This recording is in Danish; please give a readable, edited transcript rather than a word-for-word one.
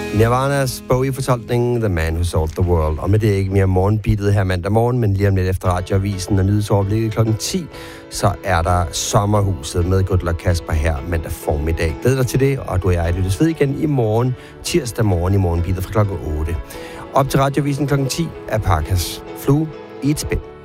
Nirvanas Bowie-fortolkning The Man Who Sold the World. Og med det er ikke mere morgenbeatet her mandag morgen, men lige om lidt efter radioavisen og nyhedsoverblikket klokken 10, så er der Sommerhuset med Gudler Kasper her mandag formiddag. Glæd dig til det, og du og jeg lyttes ved igen i morgen, tirsdag morgen i morgenbeatet fra klokken 8. Op til radioavisen klokken 10 er Parkas Flue i et spænd.